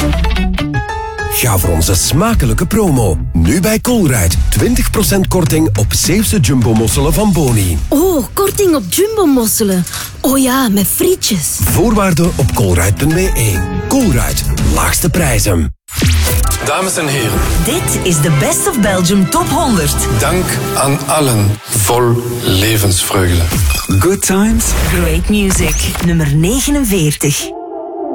Ga voor onze smakelijke promo. Nu bij Colruyt. 20% korting op Zeeuwse jumbo-mosselen van Boni. Oh, korting op jumbo-mosselen. Oh ja, met frietjes. Voorwaarden op colruyt.be. Colruyt. Laagste prijzen. Dames en heren. Dit is de Best of Belgium Top 100. Dank aan allen vol levensvreugde. Good times. Great music. Nummer 49.